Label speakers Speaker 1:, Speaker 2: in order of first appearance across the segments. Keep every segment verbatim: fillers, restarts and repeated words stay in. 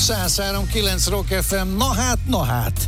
Speaker 1: száz három kilenc Rock ef em, na hát, na hát.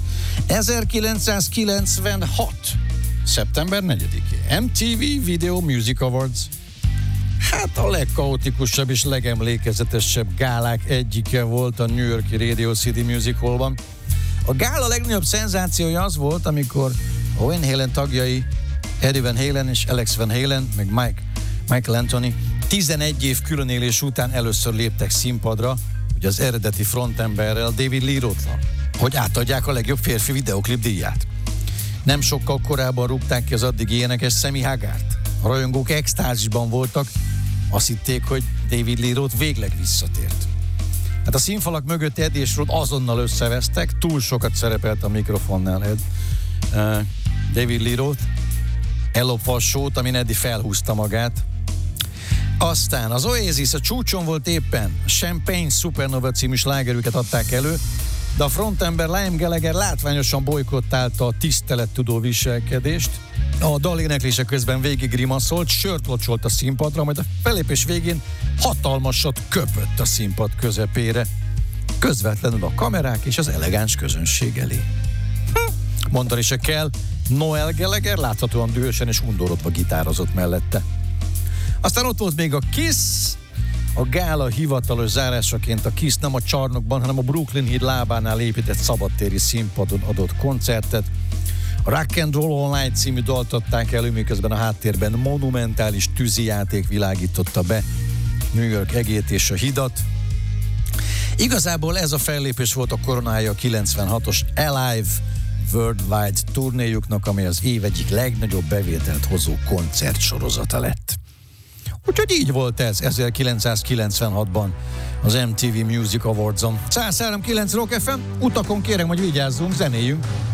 Speaker 1: ezerkilencszázkilencvenhat. szeptember negyedikén. em té vé Video Music Awards. Hát a legkaotikusabb és legemlékezetesebb gálák egyike volt a New York-i Radio City Music Hallban. A gála legnagyobb szenzációja az volt, amikor a Van Halen tagjai, Eddie Van Halen és Alex Van Halen, meg Mike, Michael Anthony tizenegy év különélés után először léptek színpadra, ugye az eredeti frontemberrel, David Lee Roth-ra, hogy átadják a legjobb férfi videoklip díját. Nem sokkal korábban rúgták ki az addigi énekes Sammy Haggart. A rajongók extázisban voltak, azt hitték, hogy David Lee Roth végleg visszatért. Hát a színfalak mögött Eddie és Roth azonnal összevesztek, túl sokat szerepelt a mikrofonnál Ed. Uh, David Lee Roth ellopva a sót, amin Eddie felhúzta magát. Aztán az Oasis a csúcson volt éppen, Champagne Supernova című slágerüket adták elő, de a frontember Liam Gallagher látványosan bojkottálta a tisztelettudó viselkedést. A dal éneklése közben végig grimaszolt, sört locsolt a színpadra, majd a felépés végén hatalmasat köpött a színpad közepére, közvetlenül a kamerák és az elegáns közönség elé. Hm, mondani se kell, Noel Gallagher láthatóan dühösen és undorodva gitározott mellette. Aztán ott volt még a Kiss. A gála hivatalos zárásaként a Kiss nem a csarnokban, hanem a Brooklyn híd lábánál épített szabadtéri színpadon adott koncertet. A Rock and Roll All Night című dalt adták elő, miközben a háttérben monumentális tűzijáték világította be New York egét és a hidat. Igazából ez a fellépés volt a koronája a kilencvenhatos Alive Worldwide turnéjuknak, amely az év egyik legnagyobb bevételt hozó koncertsorozata lett. Úgyhogy így volt ez ezerkilencszázkilencvenhatban az em té vé Music Awards-on. száz három kilenc Rock ef em, utakon kérem, hogy vigyázzunk, zenéljünk.